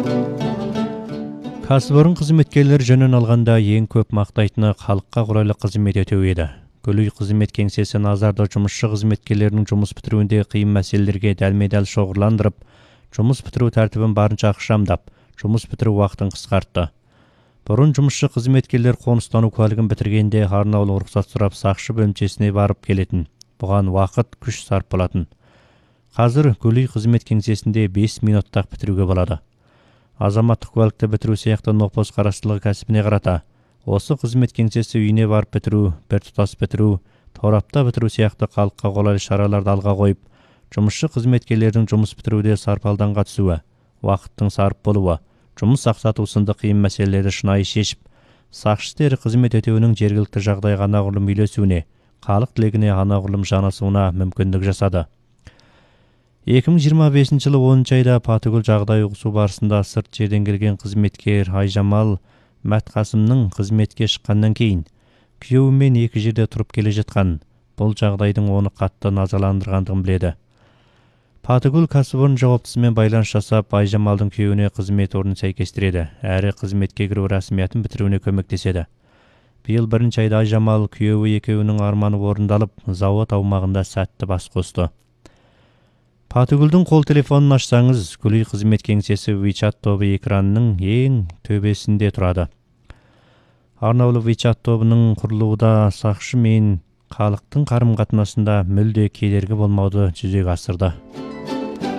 Кәсіпорын қызметкерлер жөнін алғанда ең көп мақтайтыны халыққа қолайлы қызмет ету еді. Гүлүй қызмет кеңсесі назарды жұмысшы қызметкерлерінің жұмыс бітіруінде қиын мәселелерге дәлме-дәл шоғырландырып, жұмыс бітіру тәртібін барынша ықшамдап, жұмыс бітіру уақытын қысқартты. Бұрын жұмысшы қызметкерлер қоныстану куәлігін бітіргенде арнаулы рұқсат сұрап сақшы бөлімшесіне барып келетін. Бұған уақыт, күш сарп болатын. Қазір Гүлүй қызмет кеңсесінде 5 минуттақ бітіруге болады. Азаматтық куәлікті бітіру сияқты нопос қарастылығы кәсібіне қарата. Осы қызмет кеңсесі үйіне барып бітіру, біртұтас бітіру, торапта бітіру сияқты халыққа қолайлы шараларды алға қойып, жұмысшы қызметкерлердің жұмыс бітіруде сарпалданға түсуі, уақыттың сарп болуы, жұмыс ақсату сынды қиын мәселелерді шынайы шешіп, сақшы істері қызмет өтеуінің жергілікті жағдайға анағұрлым үйлесуіне, халық тілегіне анағұрлым жанасуына мүмкіндік жасады. 2025 жылы 10 айда Патыгүл жағдай ұғысу барысында сырт жерден келген қызметкер Айжамал Мәтқасымның қызметке шыққаннан кейін күйеуімен екі жерде тұрып келе жатқан. Бұл жағдайдың оны қатты назаландырғандығын біледі. Патыгүл кәсіпорын жауаптысымен байланыс жасап, Айжамалдың күйеуіне қызмет орнын сәйкестіреді, әрі қызметке кіру рәсімиятын бітіруіне көмектеседі. Биыл 1 айда Айжамал күйеуі екеуінің арманы орындалып, зауыт аумағында сәтті бас қосты. Патыгүлдің қол телефонын ашсаңыз, Гүлүй қызмет кеңсесі WeChat тобы экранының ең төбесінде тұрады. Арнаулы WeChat тобының құрылуында сақшы мен халықтың қарым-қатынасында мүлде кедергі болмауды жүзеге асырды.